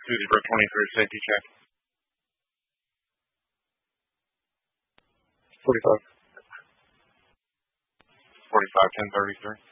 Susie for 23 safety check. 45. 45, 1033.